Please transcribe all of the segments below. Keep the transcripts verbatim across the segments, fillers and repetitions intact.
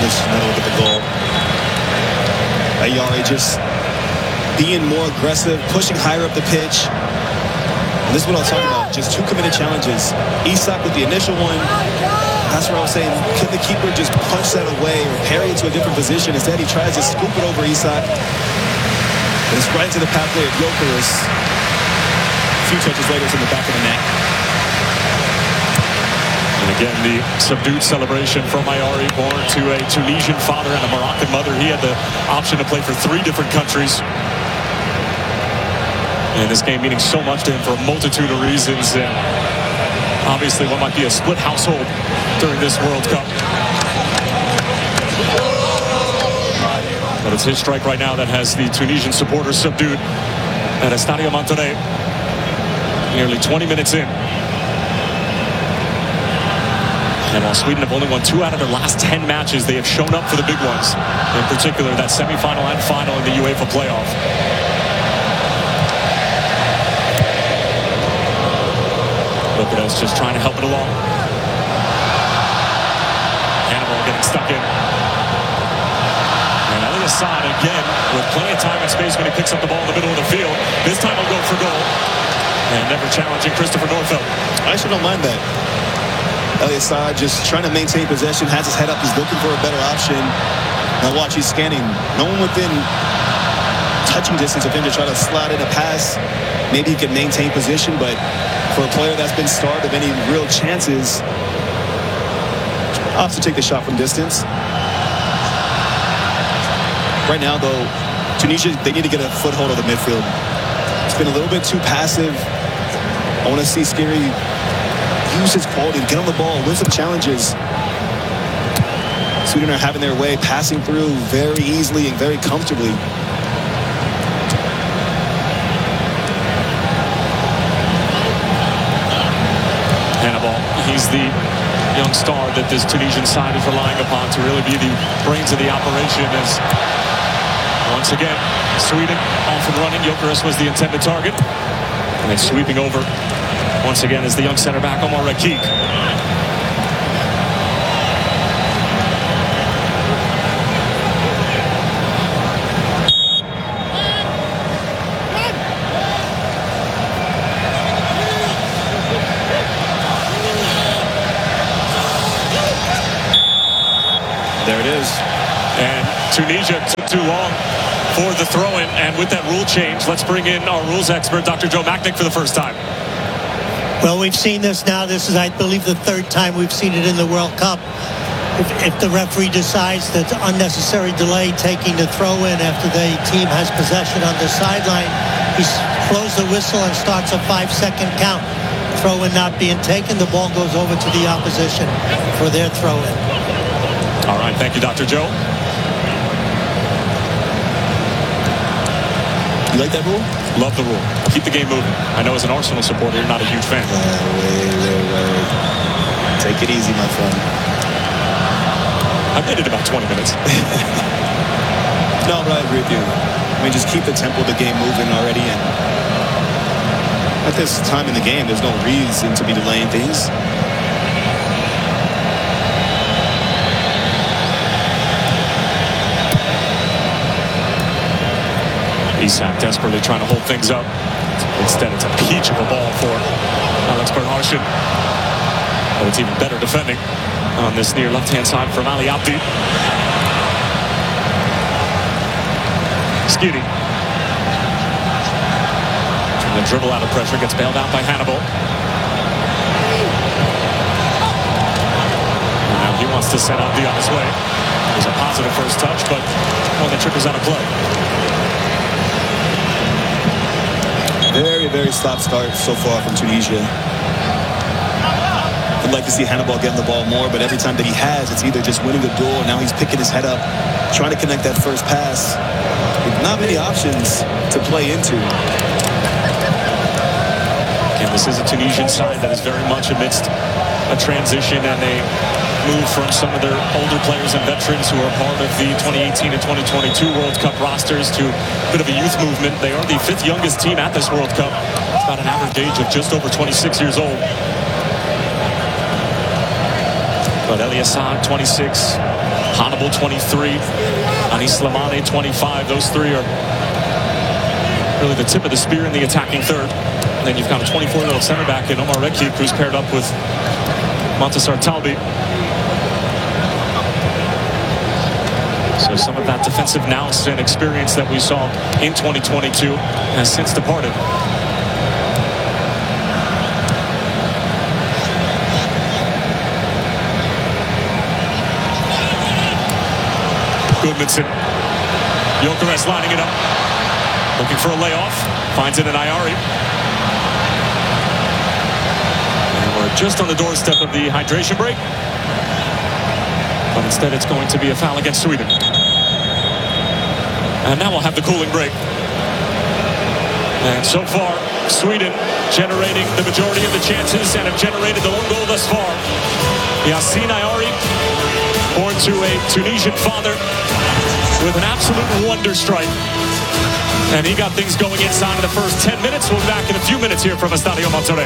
Let's another look at the goal. Ayari just being more aggressive, pushing higher up the pitch. And this is what I was talking about. Just two committed challenges. Isak with the initial one. That's what I was saying. Can the keeper just punch that away or parry it to a different position? Instead, he tries to scoop it over Isak. And it's right into the pathway of Gyökeres. A few touches later, it's in the back of the net. And again, the subdued celebration from Ayari, born to a Tunisian father and a Moroccan mother. He had the option to play for three different countries. And this game meaning so much to him for a multitude of reasons. And obviously what might be a split household during this World Cup. But it's his strike right now that has the Tunisian supporters subdued at Estadio Monterrey. Nearly twenty minutes in. And while Sweden have only won two out of their last ten matches, they have shown up for the big ones. In particular, that semifinal and final in the UEFA playoff. Look at us just trying to help it along. Hannibal getting stuck in. And Ali Assad again with plenty of time and space when he picks up the ball in the middle of the field. This time he'll go for goal. And never challenging Christopher Nordfeldt. I actually don't mind that. Ali Assad just trying to maintain possession, has his head up, he's looking for a better option. Now watch, he's scanning. No one within touching distance of him to try to slide in a pass. Maybe he can maintain position, but for a player that's been starved of any real chances, opts to take the shot from distance. Right now, though, Tunisia, they need to get a foothold of the midfield. It's been a little bit too passive. I want to see Skiri use his quality to get on the ball, win some challenges. Sweden are having their way, passing through very easily and very comfortably. Hannibal, he's the young star that this Tunisian side is relying upon to really be the brains of the operation. As once again, Sweden off and running. Gyökeres was the intended target. And then sweeping over once again is the young center back, Omar Rakik. There it is. And Tunisia took too long for the throw-in. And with that rule change, let's bring in our rules expert, Doctor Joe Machnik, for the first time. Well, we've seen this now. This is, I believe, the third time we've seen it in the World Cup. If, if the referee decides that unnecessary delay taking the throw-in after the team has possession on the sideline, he blows the whistle and starts a five-second count. Throw-in not being taken, the ball goes over to the opposition for their throw-in. All right, thank you, Doctor Joe. You like that rule? Love the rule. Keep the game moving. I know as an Arsenal supporter, you're not a huge fan. Uh, wait, wait, wait. Take it easy, my friend. I made it about twenty minutes. No, but I agree with you. I mean, just keep the tempo of the game moving already. And at this time in the game, there's no reason to be delaying things. Isak desperately trying to hold things up. Instead, it's a peach of a ball for Alex Bernhardsson. But it's even better defending on this near left-hand side from Ali Abdi. Skiri. And the dribble out of pressure gets bailed out by Hannibal. And now he wants to send Abdi on his way. It was a positive first touch, but one that trickles out of play. Very, very slap start so far from Tunisia. I'd like to see Hannibal getting the ball more, but every time that he has, it's either just winning the duel, or now he's picking his head up, trying to connect that first pass. With not many options to play into. Again, this is a Tunisian side that is very much amidst a transition and a move from some of their older players and veterans who are part of the twenty eighteen and twenty twenty-two World Cup rosters to a bit of a youth movement. They are the fifth youngest team at this World Cup. It's about an average age of just over twenty-six years old. But Ali Assad, twenty-six, Hannibal, twenty-three. Anis Slimani, twenty-five. Those three are really the tip of the spear in the attacking third. And then you've got a twenty-four-year-old center back in Omar Rekik, who's paired up with Montasar Talbi. So some of that defensive nous and experience that we saw in twenty twenty-two has since departed. Goodmanson. Gyökeres lining it up. Looking for a layoff. Finds it in Ayari. And we're just on the doorstep of the hydration break. But instead it's going to be a foul against Sweden. And now we'll have the cooling break. And so far, Sweden generating the majority of the chances and have generated the one goal thus far. Yassine Ayari, born to a Tunisian father with an absolute wonder strike. And he got things going inside of the first ten minutes. We'll be back in a few minutes here from Estadio Monterrey.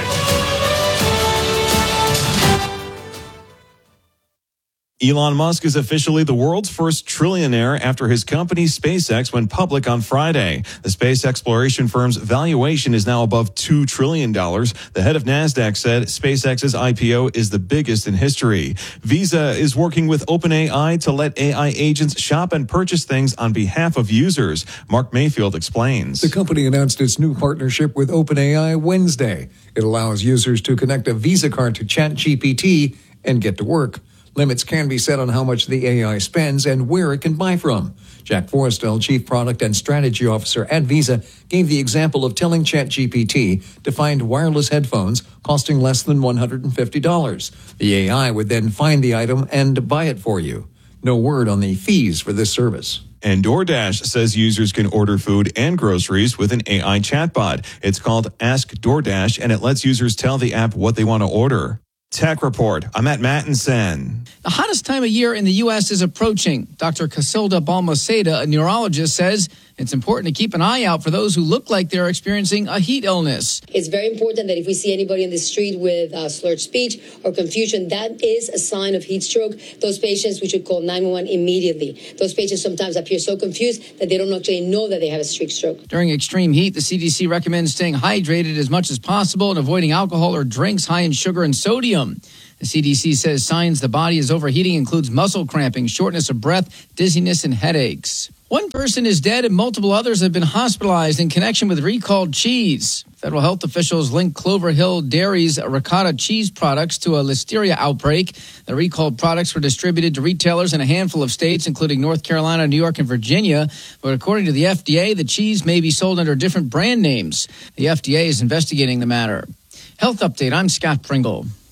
Elon Musk is officially the world's first trillionaire after his company SpaceX went public on Friday. The space exploration firm's valuation is now above two trillion dollars. The head of NASDAQ said SpaceX's I P O is the biggest in history. Visa is working with OpenAI to let A I agents shop and purchase things on behalf of users. Mark Mayfield explains. The company announced its new partnership with OpenAI Wednesday. It allows users to connect a Visa card to ChatGPT and get to work. Limits can be set on how much the A I spends and where it can buy from. Jack Forrestal, Chief Product and Strategy Officer at Visa, gave the example of telling ChatGPT to find wireless headphones costing less than one hundred fifty dollars. The A I would then find the item and buy it for you. No word on the fees for this service. And DoorDash says users can order food and groceries with an A I chatbot. It's called Ask DoorDash, and it lets users tell the app what they want to order. Tech Report. I'm at Mattinson. The hottest time of year in the U S is approaching. Doctor Casilda Balmaceda, a neurologist, says it's important to keep an eye out for those who look like they're experiencing a heat illness. It's very important that if we see anybody in the street with uh, slurred speech or confusion, that is a sign of heat stroke. Those patients, we should call nine one one immediately. Those patients sometimes appear so confused that they don't actually know that they have a streak stroke. During extreme heat, the C D C recommends staying hydrated as much as possible and avoiding alcohol or drinks high in sugar and sodium. The C D C says signs the body is overheating includes muscle cramping, shortness of breath, dizziness, and headaches. One person is dead and multiple others have been hospitalized in connection with recalled cheese. Federal health officials linked Clover Hill Dairy's ricotta cheese products to a listeria outbreak. The recalled products were distributed to retailers in a handful of states, including North Carolina, New York, and Virginia. But according to the F D A, the cheese may be sold under different brand names. The F D A is investigating the matter. Health update, I'm Scott Pringle.